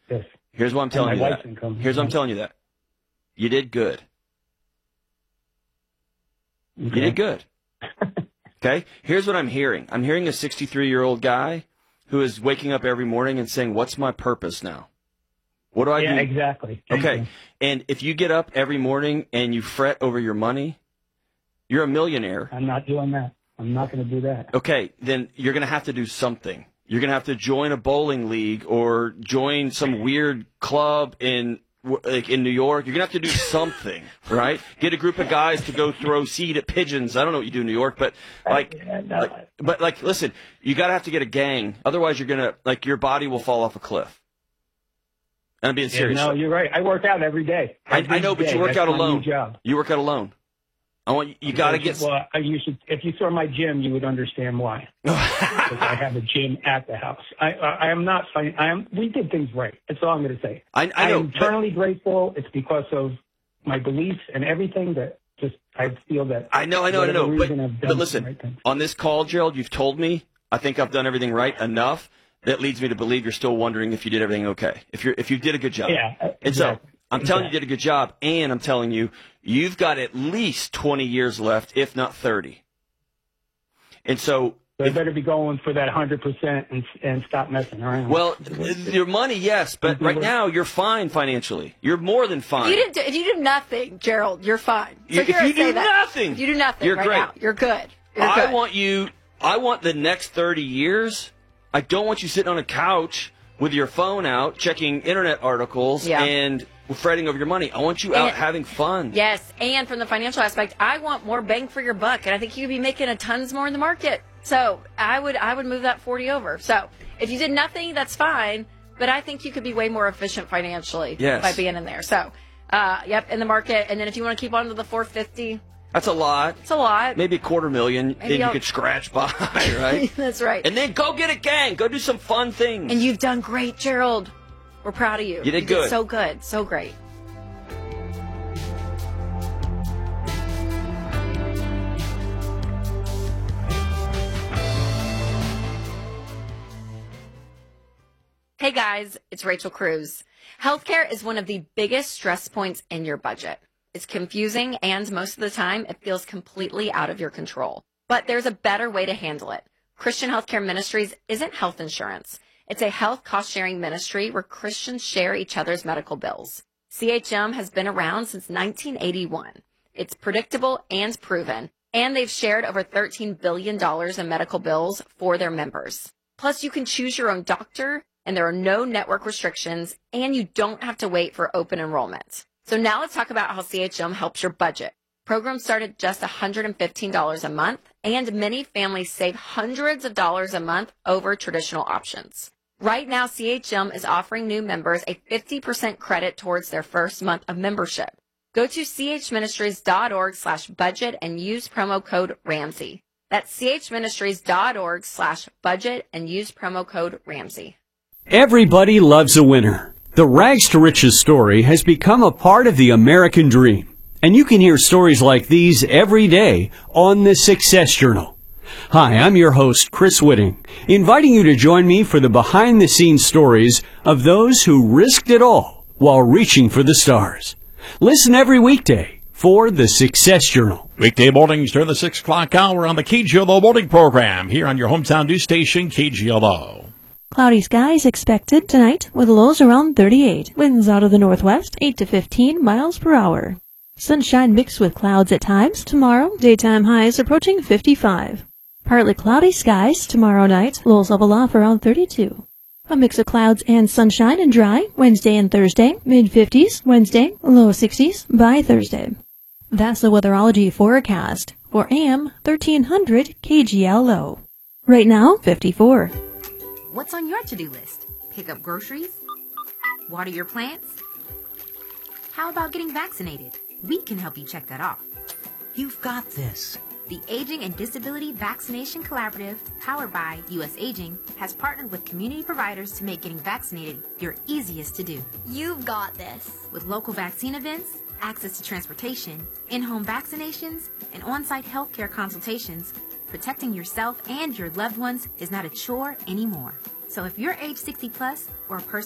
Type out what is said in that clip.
Yes. Here's why I'm telling you that. Here's why I'm telling you that. You did good. Okay. You did good. Okay? Here's what I'm hearing. I'm hearing a 63-year-old guy who is waking up every morning and saying, what's my purpose now? What do I do? Yeah, exactly. Okay. And if you get up every morning and you fret over your money, you're a millionaire. I'm not doing that. I'm not going to do that. Okay. Then you're going to have to do something. You're going to have to join a bowling league or join some weird club in New York. You're going to have to do something, right? Get a group of guys to go throw seed at pigeons. I don't know what you do in New York, but listen, you got to have to get a gang. Otherwise, you're going to, your body will fall off a cliff. And I'm being serious. No, you're right. I work out every day. I know, but you work out alone. You work out alone. You got to get. Well, you should. If you saw my gym, you would understand why. Because I have a gym at the house. I am not. We did things right. That's all I'm going to say. I know. I'm eternally grateful. It's because of my beliefs and everything that I feel that. I know. But listen, right, on this call, Gerald, you've told me I think I've done everything right enough. That leads me to believe you're still wondering if you did everything okay. If you did a good job. Yeah. Exactly. And so I'm telling you did a good job, and I'm telling you you've got at least 20 years left, if not 30. And so I better be going for that 100% and stop messing around. Well, your money, yes, but right now you're fine financially. You're more than fine. If you do nothing, Gerald, you're fine. So if you do nothing, if you do nothing, you're right great. Now, you're good. I want the next 30 years. I don't want you sitting on a couch with your phone out, checking internet articles and fretting over your money. I want you out having fun. Yes, and from the financial aspect, I want more bang for your buck, and I think you could be making a tons more in the market. So I would move that 40 over. So if you did nothing, that's fine, but I think you could be way more efficient financially by being in there. So, in the market, and then if you want to keep on to the 450. That's a lot. It's a lot. Maybe $250,000. Then you could scratch by, right? That's right. And then go get a gang. Go do some fun things. And you've done great, Gerald. We're proud of you. You did good. Did so good. So great. Hey guys, it's Rachel Cruz. Healthcare is one of the biggest stress points in your budget. It's confusing, and most of the time, it feels completely out of your control. But there's a better way to handle it. Christian Healthcare Ministries isn't health insurance. It's a health cost-sharing ministry where Christians share each other's medical bills. CHM has been around since 1981. It's predictable and proven, and they've shared over $13 billion in medical bills for their members. Plus, you can choose your own doctor, and there are no network restrictions, and you don't have to wait for open enrollment. So now let's talk about how CHM helps your budget. Programs start at just $115 a month, and many families save hundreds of dollars a month over traditional options. Right now, CHM is offering new members a 50% credit towards their first month of membership. Go to chministries.org/budget and use promo code Ramsey. That's chministries.org/budget and use promo code Ramsey. Everybody loves a winner. The Rags to Riches story has become a part of the American dream. And you can hear stories like these every day on the Success Journal. Hi, I'm your host, Chris Whitting, inviting you to join me for the behind-the-scenes stories of those who risked it all while reaching for the stars. Listen every weekday for the Success Journal. Weekday mornings during the 6 o'clock hour on the KGLO morning program here on your hometown news station, KGLO. Cloudy skies expected tonight with lows around 38. Winds out of the northwest, 8 to 15 miles per hour. Sunshine mixed with clouds at times. Tomorrow, daytime highs approaching 55. Partly cloudy skies tomorrow night. Lows level off around 32. A mix of clouds and sunshine and dry Wednesday and Thursday. Mid-50s Wednesday, low 60s by Thursday. That's the weatherology forecast for AM 1300 KGLO. Right now, 54. What's on your to-do list? Pick up groceries? Water your plants? How about getting vaccinated? We can help you check that off. You've got this. The Aging and Disability Vaccination Collaborative, powered by U.S. Aging, has partnered with community providers to make getting vaccinated your easiest to do. You've got this. With local vaccine events, access to transportation, in-home vaccinations, and on-site healthcare consultations, protecting yourself and your loved ones is not a chore anymore. So if you're age 60 plus or a person